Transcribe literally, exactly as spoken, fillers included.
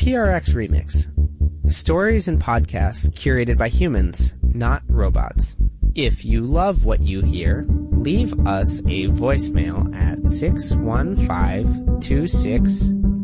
P R X Remix. Stories and podcasts curated by humans, not robots. If you love what you hear, leave us a voicemail at six one five two six